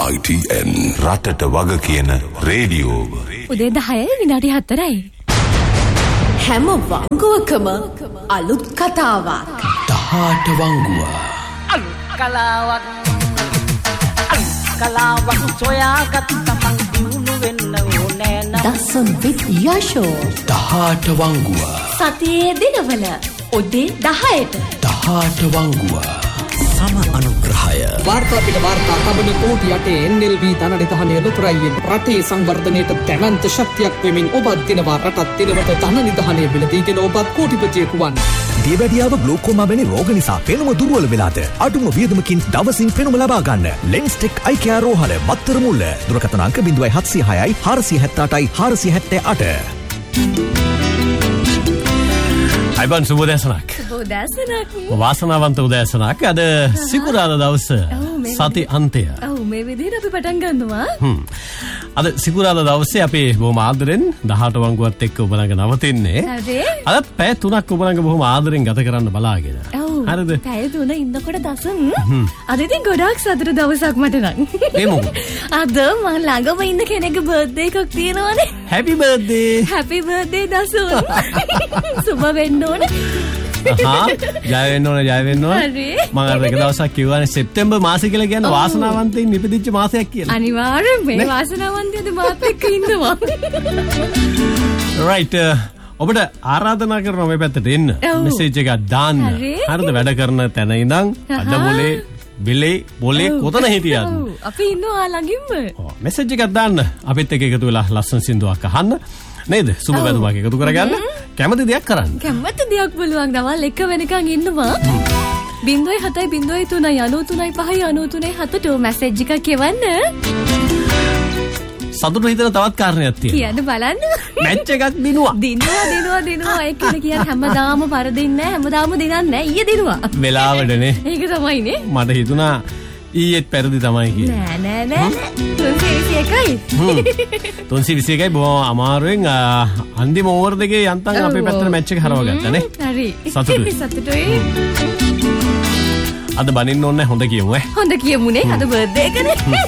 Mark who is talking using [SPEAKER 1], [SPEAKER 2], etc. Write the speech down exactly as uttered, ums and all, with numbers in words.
[SPEAKER 1] I T N රටට වග කියන රේඩියෝ.
[SPEAKER 2] උදේ දහය විනාඩි හතරයි.
[SPEAKER 3] හැම වංගුවකම අලුත් කතාවක්.
[SPEAKER 4] දහඅට වංගුව.
[SPEAKER 5] අලුත් කලාවක්. අලුත් කලාවක් සොයාගත් තමන් දිනු වෙන්න ඕනේ නේද?
[SPEAKER 3] දසුන් විත් යෂෝ.
[SPEAKER 4] දහඅට වංගුව.
[SPEAKER 3] සතියේ දිනවල උදේ දහයට.
[SPEAKER 4] දහඅට වංගුව.
[SPEAKER 6] සම අනුග්‍රහය
[SPEAKER 7] වාර්තා පිට වාර්තා තබන කෝටි යටේ N L B ධන නිධානය ලොතරයියෙන් රටේ සංවර්ධනයට දැවැන්ත ශක්තියක් වෙමින් ඔබත් දිනවා රටත් දිනවට ධන නිධානය බිලදීගෙන ඔබත් කෝටිපතියෙකු වන්න.
[SPEAKER 6] දියවැඩියාව ග්ලෝකෝමා වැනි රෝග නිසා පෙනුම දුර්වල වෙලාද අඩුම වියදමකින් දවසින් පෙනුම ලබා ගන්න. ලෙන්ස්ටෙක් අයි කෙයාර් රෝහල මත්තර මුල්ල දුරකථන අංක zero seven zero six four seven eight four seven eight.
[SPEAKER 8] අයිබන් සුබ උදෑසනක්.
[SPEAKER 2] සුබ උදෑසනක්.
[SPEAKER 8] වාසනාවන්ත උදෑසනක්. අද සිකුරාදා දවස සති අන්තය.
[SPEAKER 2] ඔව් මේ විදිහට අපි පටන් ගන්නවා.
[SPEAKER 8] හ්ම්. අද සිකුරාදා දවසේ අපි බොහොම ආදරෙන් දහඅට වංගුවත් එක්ක ඔබ ළඟ නවතින්නේ.
[SPEAKER 2] හරි.
[SPEAKER 8] අද පැය තුනක් ඔබ ළඟ බොහොම ආදරෙන් ගත කරන්න බලාගෙන.
[SPEAKER 2] ඔව්.
[SPEAKER 8] හරිද?
[SPEAKER 2] පැය තුන ඉන්නකොට දසුන්. අද ඉතින් ගොඩාක් සතුට දවසක් මට නම්.
[SPEAKER 8] ඒ මොකද?
[SPEAKER 2] අද මම ළඟම ඉන්න කෙනෙක්ගේ බර්ත්ඩේ එකක් තියෙනවානේ.
[SPEAKER 8] හැපි බර්ත්ඩේ.
[SPEAKER 2] හැපි බර්ත්ඩේ දසුන්. සුබ වෙන්න ඕන.
[SPEAKER 8] හා ජය වෙන්න ඕන ජය වෙන්න ඕන.
[SPEAKER 2] හරි.
[SPEAKER 8] මම අර එක දවසක් කිව්වානේ සෙප්තැම්බර් මාසෙ කියලා කියන්නේ වාසනාවන්තයින් ඉපදිච්ච මාසයක් කියලා.
[SPEAKER 2] අනිවාර්යෙන් මේ වාසනාවන්තයද මාත් එක්ක ඉන්නවා.
[SPEAKER 8] right ඔබට ආරාධනා කරනවා මේ පැත්තට එන්න. මෙසේජ් එකක් දාන්න. හරිද? වැඩ කරන තැන ඉඳන් අඩ මොලේ බෙලේ බොලේ කොතන හිටියද?
[SPEAKER 2] අපි ඉන්නවා ළඟින්ම.
[SPEAKER 8] ඔව් මෙසේජ් එකක් දාන්න. අපිත් එක්ක එකතු වෙලා ලස්සන සින්දුවක් අහන්න. නේද? සුබ වැදුමක් එකතු කරගන්න. කැමති දෙයක් කරන්න.
[SPEAKER 2] කැමති දෙයක් පුළුවන්. දවල් එක වෙනකන් ඉන්නවා. zero seven zero three nine three five nine three seven ට මැසේජ් එකක් එවන්න.
[SPEAKER 8] සතුට හිතන තවත් කාරණයක් තියෙනවා.
[SPEAKER 2] කියන්න බලන්න.
[SPEAKER 8] මැච් එකක් දිනුවා.
[SPEAKER 2] දිනුවා දිනුවා දිනුවා ඒ කියන්නේ කියන්නේ හැමදාම පරදින්නේ නැහැ. හැමදාම දිනන්නේ නැහැ. ඊයේ දිනුවා.
[SPEAKER 8] වෙලාවටනේ.
[SPEAKER 2] ඒක තමයිනේ.
[SPEAKER 8] මට හිතුණා ඊයේත් පෙරදි තමයි කියන්නේ.
[SPEAKER 2] නෑ නෑ නෑ. තුන්සිය විසි එකයි.
[SPEAKER 8] හ්ම්. තුන්සිය විසි එකයි බොහොම අමාරුවෙන් අන්තිම ඕවර් දෙකේ යන්තම් අපේ පැත්තට මැච් එක හරවගත්තා නේ.
[SPEAKER 2] හරි.
[SPEAKER 8] සතුටුයි.
[SPEAKER 2] සතුටුයි.
[SPEAKER 8] අද බනින්න ඕනේ හොඳ කියමු ඈ.
[SPEAKER 2] හොඳ කියමුනේ. අද බර්ත්ඩේ එකනේ.